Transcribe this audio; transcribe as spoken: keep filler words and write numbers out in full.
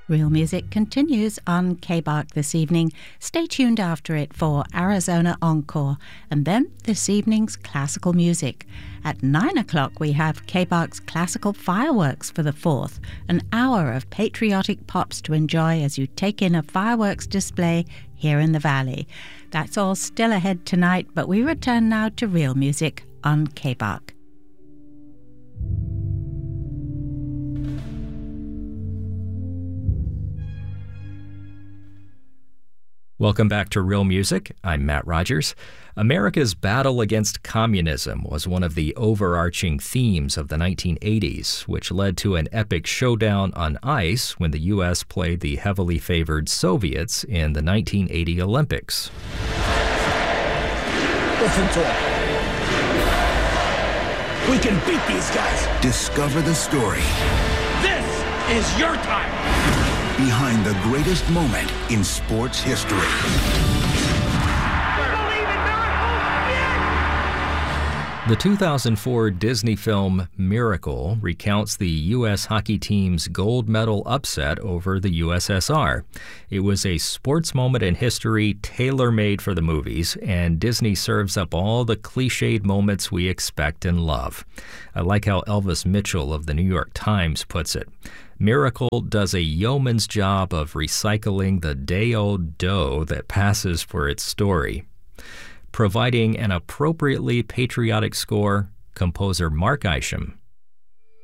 Real Music continues on K B A R C this evening. Stay tuned after it for Arizona Encore, and then this evening's classical music. At nine o'clock we have K B A R C's Classical Fireworks for the fourth, an hour of patriotic pops to enjoy as you take in a fireworks display here in the Valley. That's all still ahead tonight, but we return now to Real Music on K B A R C. Welcome back to Real Music. I'm Matt Rogers. America's battle against communism was one of the overarching themes of the nineteen eighties, which led to an epic showdown on ice when the U S played the heavily favored Soviets in the nineteen eighty Olympics. Listen to it. We can beat these guys. Discover the story. This is your time. Behind the greatest moment in sports history. The two thousand four Disney film Miracle recounts the U S hockey team's gold medal upset over the U S S R. It was a sports moment in history tailor-made for the movies, and Disney serves up all the cliched moments we expect and love. I like how Elvis Mitchell of the New York Times puts it. Miracle does a yeoman's job of recycling the day-old dough that passes for its story. Providing an appropriately patriotic score, composer Mark Isham